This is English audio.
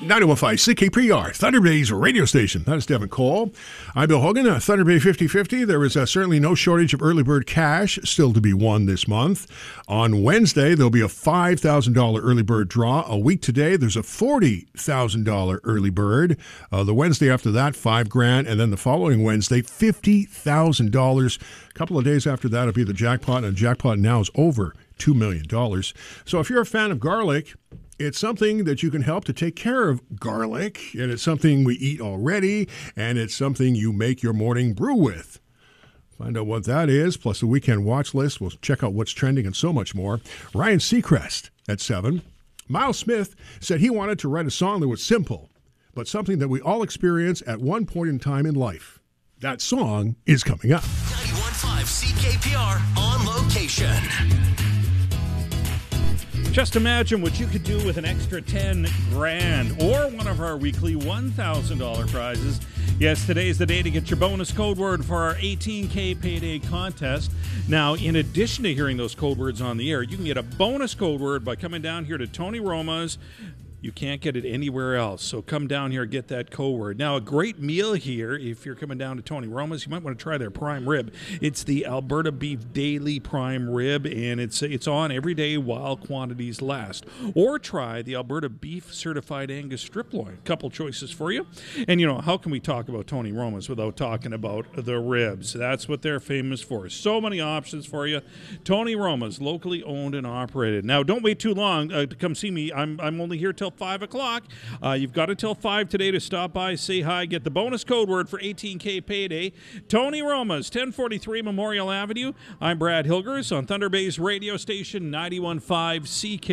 91.5 CKPR, Thunder Bay's radio station. That is Devin Cole. I'm Bill Hogan. Thunder Bay 50-50. There is certainly no shortage of early bird cash still to be won this month. On Wednesday, there'll be a $5,000 early bird draw. A week today, there's a $40,000 early bird. The Wednesday after that, $5,000, and then the following Wednesday, $50,000. A couple of days after that, it'll be the jackpot, and the jackpot now is over $2 million. So if you're a fan of garlic, it's something that you can help to take care of garlic, and it's something we eat already, and it's something you make your morning brew with. Find out what that is, plus the weekend watch list. We'll check out what's trending and so much more. Ryan Seacrest at 7. Miles Smith said he wanted to write a song that was simple, but something that we all experience at one point in time in life. That song is coming up. 91.5 CKPR on location. Just imagine what you could do with an extra $10,000 or one of our weekly $1,000 prizes. Yes, today's the day to get your bonus code word for our 18K Payday contest. Now, in addition to hearing those code words on the air, you can get a bonus code word by coming down here to Tony Roma's. You can't get it anywhere else, so come down here and get that code word. Now, a great meal here, if you're coming down to Tony Roma's, you might want to try their prime rib. It's the Alberta Beef Daily Prime Rib, and it's on every day while quantities last. Or try the Alberta Beef Certified Angus Strip Loin. Couple choices for you. And, you know, how can we talk about Tony Roma's without talking about the ribs? That's what they're famous for. So many options for you. Tony Roma's, locally owned and operated. Now, don't wait too long to come see me. I'm only here till 5 o'clock. You've got until 5 today to stop by, say hi, get the bonus code word for 18K Payday. Tony Roma's, 1043 Memorial Avenue. I'm Brad Hilgers on Thunder Bay's radio station, 91.5 CK.